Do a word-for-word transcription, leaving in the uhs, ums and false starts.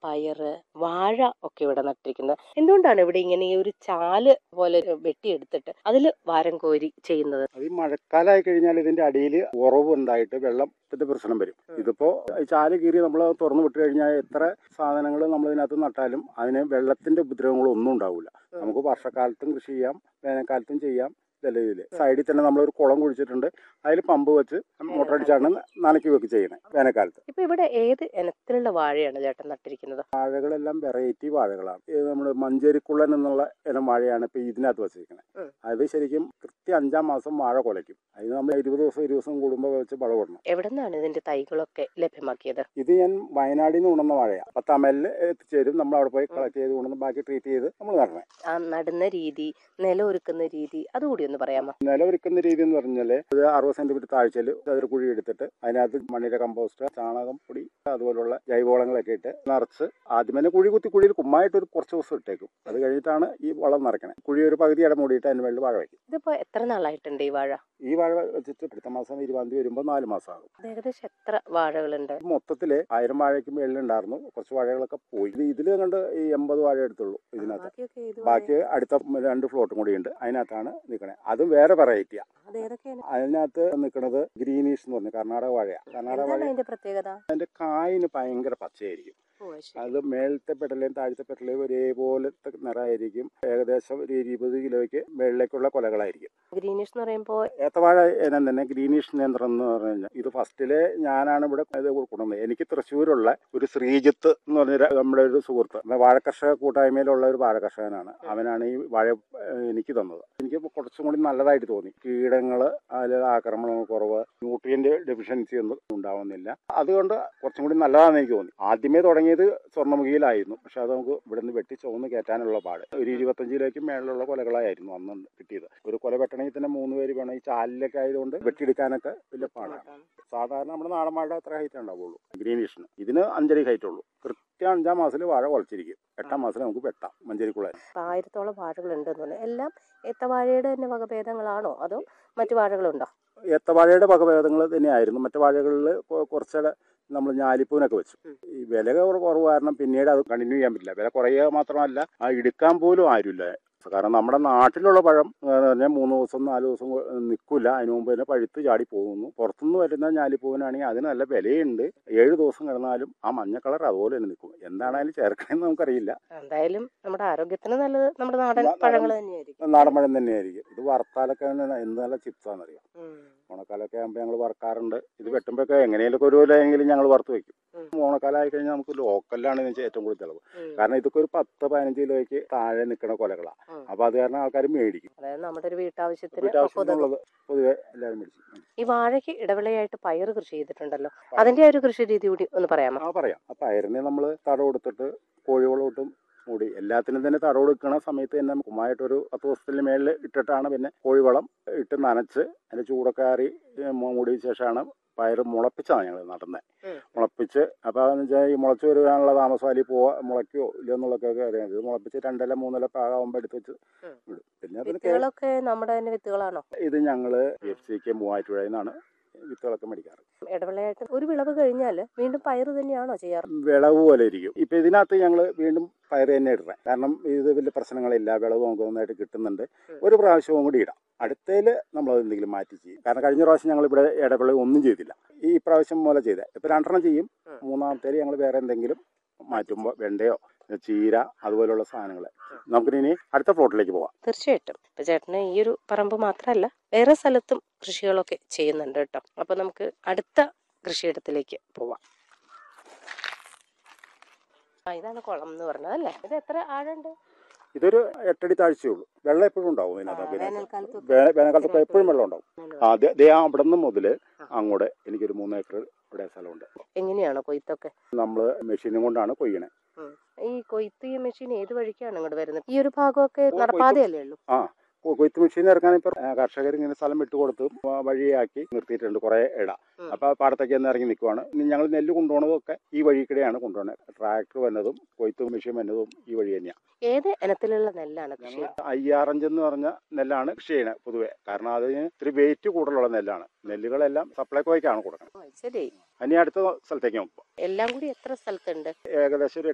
പയറ്, വാഴ ഒക്കെ ഇവിടെ നട്ടിരിക്കുന്നത്. എന്തുകൊണ്ടാണ് ഇവിടെ ഇങ്ങനെ ഈ ഒരു ചാല് പോലെ വെട്ടിയെടുത്തിട്ട് അതിൽ വാരം കോരി ചെയ്യുന്നത്? അത് ഈ മഴക്കാലമായി കഴിഞ്ഞാൽ ഇതിന്റെ അടിയിൽ ഉറവ് ഉണ്ടായിട്ട് വെള്ളത്തിന്റെ പ്രശ്നം വരും. ഇതിപ്പോ ചാല് കീറി നമ്മൾ തുറന്നു വിട്ട് കഴിഞ്ഞാൽ എത്ര സാധനങ്ങൾ നമ്മൾ ഇതിനകത്ത് നട്ടാലും അതിന് വെള്ളത്തിന്റെ ഉപദ്രവങ്ങളും ഒന്നും ഉണ്ടാവില്ല. നമുക്ക് വർഷക്കാലത്തും കൃഷി ചെയ്യാം, വേനൽക്കാലത്തും ചെയ്യാം. നിലവിൽ സൈഡിൽ തന്നെ നമ്മളൊരു കുളം കുഴിച്ചിട്ടുണ്ട്. അതിൽ പമ്പ് വെച്ച് മോട്ടർ അടിച്ചാണ് നനയ്ക്ക് വെക്ക് ചെയ്യുന്നത് വേനൽക്കാലത്ത്. ഇപ്പൊ ഇവിടെ ഏത് ഇനത്തിലുള്ള വാഴയാണ് ചേട്ടൻ നട്ടിരിക്കുന്നത്? വാഴകളെല്ലാം വെറൈറ്റി വാഴകളാണ്. ഇത് നമ്മുടെ മഞ്ചേരിക്കുള്ളൻ എന്നുള്ള ഇനം വാഴയാണ് ഇപ്പൊ ഇതിനകത്ത് വെച്ചിരിക്കുന്നത്. അത് ശരിക്കും കൃത്യം അഞ്ചാം മാസം വാഴ കുലയ്ക്കും. അതിന് നമ്മൾ ഇരുപത് ദിവസം ഇരുപത് ദിവസം കൂടുമ്പോൾ വെച്ച് വളമിടണം. എവിടെ നിന്നാണ് ഇതിന്റെ തൈകളൊക്കെ ലഭ്യമാക്കിയത്? ഇത് ഞാൻ വയനാടിൽ നിന്ന് കൊണ്ടുവന്ന വാഴയാണ്. പത്താമലിൽ എത്തിച്ചേരും. നമ്മൾ അവിടെ പോയി കളക്ട് ചെയ്ത് കൊണ്ടുവന്ന് ബാക്കി ട്രീറ്റ് ചെയ്ത് നമ്മൾ നടണേ. ആ നടുന്ന രീതി, നിലം ഒരുക്കുന്ന രീതി അതുകൂടി ഒന്ന് പറയാമോ? നിലം ഒരുക്കുന്ന രീതി എന്ന് പറഞ്ഞാല് ഇത് അറുപത് സെന്റിമീറ്റർ താഴ്ചയിൽ അതൊരു കുഴി എടുത്തിട്ട് അതിനകത്ത് മണ്ണിര കമ്പോസ്റ്റ്, ചാണകം പൊടി അതുപോലുള്ള ജൈവവളങ്ങളൊക്കെ ഇട്ട് നിറച്ച് ആദ്യം തന്നെ കുഴി കുത്തി കുഴിയിൽ കുമ്മായിട്ട് ഒരു കുറച്ച് ദിവസം ഇട്ടേക്കും. അത് കഴിഞ്ഞിട്ടാണ് ഈ വളം നിറയ്ക്കണേ. കുഴി ഒരു പകുതി ഇട മൂടിയിട്ട് അതിന് വേണ്ടി വാഴ വയ്ക്കും. ഇതിപ്പോ എത്ര നാളായിട്ടുണ്ട് ഈ വാഴ? ഈ വാഴ വെച്ചിട്ട് അടുത്ത മാസം ഇരുപതാം തീയതി വരുമ്പോൾ നാല് മാസം ആകും. ഏകദേശം എത്ര വാഴകളുണ്ട്? മൊത്തത്തില് ആയിരം വാഴയ്ക്ക് മേളിലുണ്ടായിരുന്നു. കുറച്ച് വാഴകളൊക്കെ പോയി. ഇത് ഇതിൽ കണ്ട് ഈ എൺപത് വാഴ എടുത്തുള്ളൂ ഇതിനകത്ത്. ബാക്കി അടുത്ത രണ്ട് ഫ്ലോട്ടും കൂടി ഉണ്ട്. അതിനകത്താണ് നിൽക്കണേ. അതും വേറെ വെറൈറ്റിയാ. അതിനകത്ത് നിൽക്കുന്നത് ഗ്രീനീഷ് എന്ന് പറഞ്ഞ കർണാടക വാഴയാണ്. കർണാടക വാഴ പ്രത്യേകത അതിന്റെ കായിന് ഭയങ്കര പച്ചയായിരിക്കും. അത് മേളത്തെ പെടലേയും താഴത്തെ പെടലേയും ഒരേപോലത്തെ നിറമായിരിക്കും. ഏകദേശം ഒരു ഇരുപത് കിലോയ്ക്ക് മേളിലേക്കുള്ള കൊലകളായിരിക്കും. ഗ്രീനിഷ് എന്ന് പറയുമ്പോൾ ഏത്തവാഴ ഇനം തന്നെ ഗ്രീനിഷ് നേന്ത്രം എന്ന് പറഞ്ഞു കഴിഞ്ഞാൽ ഇത് ഫസ്റ്റില് ഞാനാണ് ഇവിടെ ഇത് കൊണ്ടുവന്നത്. എനിക്ക് തൃശ്ശൂരുള്ള ഒരു ശ്രീജിത്ത് എന്ന് പറഞ്ഞ നമ്മുടെ ഒരു സുഹൃത്ത്, വാഴ കർഷക കൂട്ടായ്മയിലുള്ള ഒരു വാഴ കർഷകനാണ്. അവനാണ് ഈ വാഴ എനിക്ക് തന്നത്. എനിക്ക് കുറച്ചും കൂടി നല്ലതായിട്ട് തോന്നി. കീടങ്ങള് അതിൽ ആക്രമണങ്ങൾ കുറവ്, ന്യൂട്രിയന്റ് ഡെഫിഷ്യൻസി ഒന്നും ഉണ്ടാവുന്നില്ല. അതുകൊണ്ട് കുറച്ചും കൂടി നല്ലതാണെന്ന് എനിക്ക് തോന്നി. ആദ്യമേ തുടങ്ങിയത് സ്വർണ്ണമുഖിയിലായിരുന്നു. പക്ഷെ അത് നമുക്ക് ഇവിടെ നിന്ന് വെട്ടി ചുവന്ന് കയറ്റാനുള്ള പാട്. ഒരു ഇരുപത്തഞ്ച് കിലോയ്ക്ക് മേളിലുള്ള കൊലകളായിരുന്നു അന്ന് കിട്ടിയത്. ഒരു കൊല വെട്ടണമെങ്കിൽ തന്നെ മൂന്ന് പേര് വേണം. ഈ ചാലിലൊക്കെ ആയതുകൊണ്ട് വെട്ടിയെടുക്കാനൊക്കെ വലിയ പാടാണ്. സാധാരണ നമ്മുടെ നാടൻ വാഴ അത്ര ഹൈറ്റ് ഉണ്ടാവുള്ളൂ. ഗ്രീനിഷിന് ഇതിന് അഞ്ചടി ഹൈറ്റ് ഉള്ളൂ. കൃത്യം അഞ്ചാം മാസത്തിൽ വാഴ കുളച്ചിരിക്കും. എട്ടാം മാസത്തിൽ നമുക്ക് വെട്ടാം. മഞ്ചേരിക്കുള്ള ആയിരത്തോളം വാഴകളുണ്ട്. എല്ലാം ഏത്തവാഴയുടെ തന്നെ വകഭേദങ്ങളാണോ അതോ മറ്റു വാഴകളുണ്ടോ? ഏത്തവാഴയുടെ വകഭേദങ്ങൾ തന്നെയായിരുന്നു. മറ്റു വാഴകളിൽ കുറച്ചുകൂടെ നമ്മൾ ഞാലിപ്പൂനൊക്കെ വെച്ചു. ഈ വില കുറവ് കാരണം പിന്നീട് അത് കണ്ടിന്യൂ ചെയ്യാൻ പറ്റില്ല. വില കുറയുക മാത്രമല്ല ആ എടുക്കാൻ പോലും ആരുമില്ല. കാരണം നമ്മുടെ നാട്ടിലുള്ള പഴം എന്ന് പറഞ്ഞാൽ മൂന്ന് ദിവസം നാല് ദിവസം നിൽക്കില്ല. അതിന് മുമ്പ് തന്നെ പഴുത്ത് ചാടി പോകുന്നു. പുറത്തുനിന്ന് വരുന്ന ഞാലിപ്പൂവിനാണെങ്കിൽ അതിന് നല്ല വിലയുണ്ട്. ഏഴ് ദിവസം കിടന്നാലും ആ മഞ്ഞ കളർ അതുപോലെ തന്നെ നിൽക്കും. എന്താണ് അതിൽ ചേർക്കണമെന്ന് നമുക്കറിയില്ല. എന്തായാലും നമ്മുടെ ആരോഗ്യത്തിന് നല്ലത് നമ്മുടെ നാടൻ പഴങ്ങൾ തന്നെയായിരിക്കും. നാടൻ പഴം തന്നെയായിരിക്കും. ഇത് വറുത്താലൊക്കെ എന്ത് നല്ല ചിപ്സാണെന്നറിയാം. ഓണക്കാലമൊക്കെ ആകുമ്പോൾ ഞങ്ങൾ വറുക്കാറുണ്ട്. ഇത് വെട്ടുമ്പോഴൊക്കെ എങ്ങനെയൊക്കെ ഒരു വിലയെങ്കിലും ഞങ്ങൾ വറുത്ത് വെക്കും. ഓണക്കാലം ആയി കഴിഞ്ഞാൽ നമുക്ക് ലോക്കലാണ് ഇതിന് ഏറ്റവും കൂടുതൽ ചിലവ്. കാരണം ഇതൊക്കെ ഒരു പത്ത് പതിനഞ്ച് കിലോയ്ക്ക് താഴെ നിൽക്കുന്ന കൊലകളാണ്. അപ്പൊ അത് കാരണം ആൾക്കാർ മേടിക്കും. അതായത് നമ്മുടെ ഒരു വീട്ടാവശ്യത്തിന് വീട്ടാവശ്യത്തിനുള്ളത് പൊതുവെ എല്ലാവരും മേടിക്കും. ഈ വാഴയ്ക്ക് ഇടവിളയായിട്ട് പയർ കൃഷി ചെയ്തിട്ടുണ്ടല്ലോ, അതിന്റെ ഒരു കൃഷി രീതി കൂടി ഒന്ന് പറയാമോ? ആ പറയാം. ആ പയറിനെ നമ്മൾ തട കൊടുത്തിട്ട് കോഴിവളം ഇട്ടും മൂടി എല്ലാത്തിനും തന്നെ തട കൊടുക്കണ സമയത്ത് തന്നെ കുമ്മായിട്ടൊരു പത്ത് ദിവസത്തിന് മേളിൽ ഇട്ടിട്ടാണ് പിന്നെ കോഴിവളം ഇട്ട് നനച്ച് അതിന്റെ ചൂടൊക്കെ ആറി മൂടിയ ശേഷമാണ് പയർ മുളപ്പിച്ചാണ് ഞങ്ങൾ നടുന്നത്. മുളപ്പിച്ച് അപ്പോൾ അതെന്ന് വെച്ചാൽ ഈ മുളച്ച് വരുവാനുള്ള താമസം അല്ലെങ്കിൽ പോവാ മുളയ്ക്കോ ഇല്ലെന്നുള്ളതൊക്കെ അറിയാം. ഇത് മുളപ്പിച്ച് രണ്ടില മൂന്നില പാകാവുമ്പോൾ എടുത്ത് വെച്ച് വിടും. പിന്നെ വിത്തുകളൊക്കെ നമ്മുടെ തന്നെ വിത്തുകളാണോ? ഇത് ഞങ്ങള് എഫ് സി കെ മൂവാറ്റുപുഴയിൽ നിന്നാണ് വിത്തുകളൊക്കെ മേടിക്കാറ്. ഇടവിളയായിട്ട് ഒരു വിളവ് കഴിഞ്ഞാൽ വീണ്ടും പയർ തന്നെയാണോ ചെയ്യാറ്? വിളവ് പോലെ ഇരിക്കും. ഇപ്പൊ ഇതിനകത്ത് ഞങ്ങൾ വീണ്ടും പയർ തന്നെ ഇടണം. കാരണം ഇത് വലിയ പ്രശ്നങ്ങളില്ല. വിളവ് നമുക്ക് നന്നായിട്ട് കിട്ടുന്നുണ്ട്. ഒരു പ്രാവശ്യവും കൂടി ഇടാം. അടുത്തതിൽ നമ്മളത് എന്തെങ്കിലും മാറ്റി ചെയ്യും. കാരണം കഴിഞ്ഞ പ്രാവശ്യം ഞങ്ങൾ ഇവിടെ ഇടവിള ഒന്നും ചെയ്തില്ല. ഈ പ്രാവശ്യം പോലെ ചെയ്ത ഇപ്പൊ രണ്ടെണ്ണം ചെയ്യും. മൂന്നാമത്തേല് ഞങ്ങൾ വേറെ എന്തെങ്കിലും മാറ്റുമ്പോൾ വെണ്ടയോ ചീര അതുപോലുള്ള സാധനങ്ങൾ. നമുക്കിനി അടുത്ത പ്ലോട്ടിലേക്ക് പോവാം. തീർച്ചയായിട്ടും. ഇപ്പൊ ചേട്ടന് ഈ ഒരു പറമ്പ് മാത്രമല്ല വേറെ സ്ഥലത്തും കൃഷികളൊക്കെ ചെയ്യുന്നുണ്ട് കേട്ടോ. അപ്പൊ നമുക്ക് അടുത്ത കൃഷിയിടത്തിലേക്ക് പോവാം. ഇതാണ് കുളം എന്ന് പറഞ്ഞത് അല്ലേ? ഇത് എത്ര ആഴുണ്ട്? ഇതൊരു എട്ടടി താഴ്ചയുള്ളൂ. വെള്ളം എപ്പോഴും ഉണ്ടാവും ഇതിനകത്ത്. വേനൽക്കാലത്ത് എപ്പോഴും വെള്ളം ഉണ്ടാവും. അതേ അവിടെ നിന്ന് മുതല് അങ്ങോട്ട് എനിക്കൊരു മൂന്ന് ഏക്കർ ഇവിടെ സ്ഥലമുണ്ട്. എങ്ങനെയാണോ കൊയ്ത്തൊക്കെ? നമ്മള് മെഷീനും കൊണ്ടാണ് കൊയ്യണേ. ഈ കൊയ്ത്ത് ഈ മെഷീൻ ഏത് വഴിക്കാണ് അങ്ങോട്ട് വരുന്നത്? ഈ ഒരു ഭാഗമൊക്കെ നടപ്പാതെയല്ലേ ഉള്ളൂ? ആ കൊയ്ത്ത് മെഷീൻ ഇറക്കാൻ ഇപ്പൊ കർഷകർ ഇങ്ങനെ സ്ഥലം വിട്ടുകൊടുത്ത് വഴിയാക്കി നിർത്തിയിട്ടുണ്ട് കുറെ ഇട. അപ്പൊ പാടത്തേക്ക് ഒന്ന് ഇറങ്ങി നിൽക്കുവാണ്. ഞങ്ങൾ നെല്ല് കൊണ്ടുപോകണതൊക്കെ ഈ വഴിക്കിടെയാണ് കൊണ്ടുപോകുന്നത്. ട്രാക്ടർ വന്നതും കൊയ്ത്ത് മെഷീൻ വന്നതും ഈ വഴി തന്നെയാണ്. ഏത് ഇനത്തിലുള്ള നെല്ലാണ് കൃഷി? അയ്യാറഞ്ച് എന്ന് പറഞ്ഞ നെല്ലാണ് കൃഷി ചെയ്യണത് പൊതുവെ. കാരണം അതിന് ഇത്തിരി വെയിറ്റ് കൂടുതലുള്ള നെല്ലാണ്. നെല്ലുകളെല്ലാം സപ്ലൈകോയ്ക്കാണ് കൊടുക്കുന്നത്. ശരി. ഇനി അടുത്ത സ്ഥലത്തേക്ക് നോക്കുക. എല്ലാം കൂടി എത്ര സ്ഥലത്തുണ്ട്? ഏകദേശം ഒരു